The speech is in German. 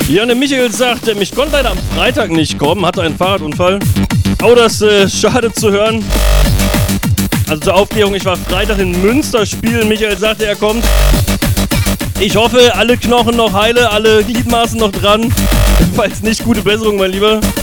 Ja, und der Michael sagt, ich konnte leider am Freitag nicht kommen, hatte einen Fahrradunfall. Oh, das ist schade zu hören. Also zur Aufklärung, ich war Freitag in Münster spielen. Michael sagte, er kommt. Ich hoffe, alle Knochen noch heile, alle Gliedmaßen noch dran. Falls nicht, gute Besserung, mein Lieber.